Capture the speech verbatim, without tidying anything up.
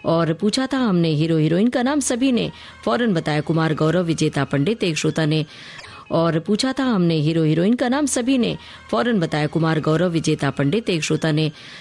और पूछा था हमने हीरो हीरोइन का नाम, सभी ने फौरन बताया कुमार गौरव, विजेता पंडित। एक श्रोता ने और पूछा था हमने हीरो हीरोइन का नाम, सभी ने फौरन बताया कुमार गौरव, विजेता पंडित। एक श्रोता ने